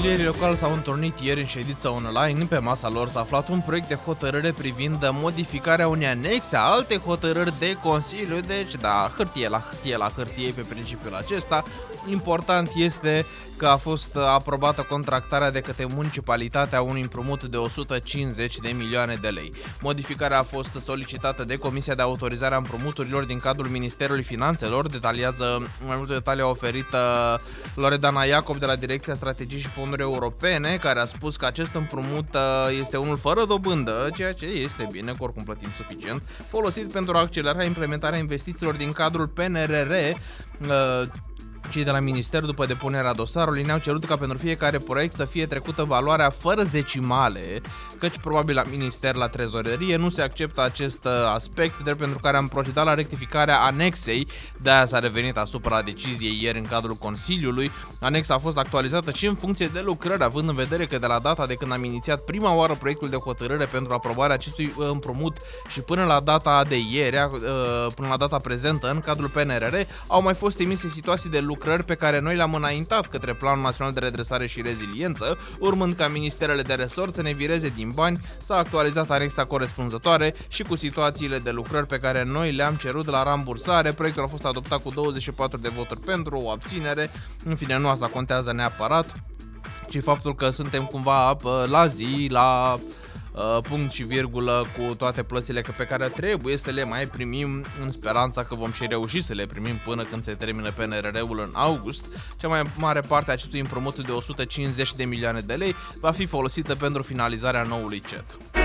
Consilierii locali s-au întâlnit ieri în ședință online. Pe masa lor s-a aflat un proiect de hotărâre privind modificarea unei anexe a alte hotărâri de Consiliu. Deci, da, hârtie la hârtie pe principiul acesta. Important este că a fost aprobată contractarea de către municipalitatea unui împrumut de 150 de milioane de lei. Modificarea a fost solicitată de Comisia de Autorizare a Împrumuturilor din cadrul Ministerului Finanțelor. Detaliază mai multe detalii oferită Loredana Iacob de la Direcția Strategii și Fonduri Europene, care a spus că acest împrumut este unul fără dobândă, ceea ce este bine, că oricum plătim suficient, folosit pentru a accelera implementarea investițiilor din cadrul PNRR. Cei de la minister, după depunerea dosarului, ne-au cerut ca pentru fiecare proiect să fie trecută valoarea fără zecimale, căci probabil la minister, la trezorerie, nu se acceptă acest aspect, drept pentru care am procedat la rectificarea anexei. De-aia s-a revenit asupra deciziei ieri în cadrul Consiliului. Anexa a fost actualizată și în funcție de lucrări, având în vedere că de la data de când am inițiat prima oară proiectul de hotărâre pentru aprobarea acestui împrumut și până la data de ieri, până la data prezentă în cadrul PNRR, au mai fost emise situații de lucrări pe care noi le-am înaintat către Planul Național de Redresare și Reziliență, urmând ca ministerele de resort să ne vireze din bani. S-a actualizat anexa corespunzătoare și cu situațiile de lucrări pe care noi le-am cerut la rambursare. Proiectul a fost adoptat cu 24 de voturi pentru, o abținere. În fine, nu asta contează neapărat, ci faptul că suntem cumva la zi, la punct și virgulă cu toate plățile pe care trebuie să le mai primim, în speranța că vom și reuși să le primim până când se termină PNRR-ul în august. Cea mai mare parte a acestui împrumut de 150 de milioane de lei va fi folosită pentru finalizarea noului CET.